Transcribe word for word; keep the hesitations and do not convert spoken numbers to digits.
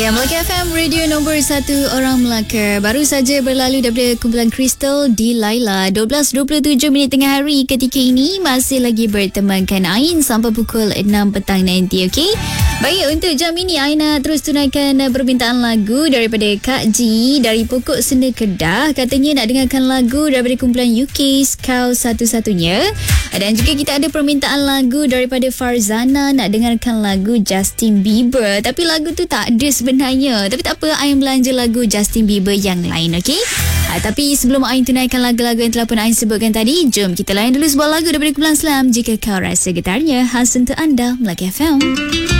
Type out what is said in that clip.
Ya, Melaka F M, radio nombor satu orang Melaka. Baru saja berlalu daripada kumpulan Crystal di Laila. dua belas dua puluh tujuh minit tengah hari ketika ini. Masih lagi bertemankan Ain sampai pukul enam petang nanti, okey? Baik, untuk jam ini Ain nak terus tunaikan permintaan lagu daripada Kak G dari Pokok Senda Kedah. Katanya nak dengarkan lagu daripada kumpulan U K, Kau Satu-Satunya. Dan juga kita ada permintaan lagu daripada Farzana nak dengarkan lagu Justin Bieber. Tapi lagu tu tak ada sebenarnya. Tapi tak apa, Ain belanja lagu Justin Bieber yang lain, okey? Ha, tapi sebelum Ain tunaikan lagu-lagu yang telah pun Ain sebutkan tadi, jom kita layan dulu sebuah lagu daripada Kumpulan Slam. Jika Kau Rasa Getarnya, khas untuk anda, Melaka F M.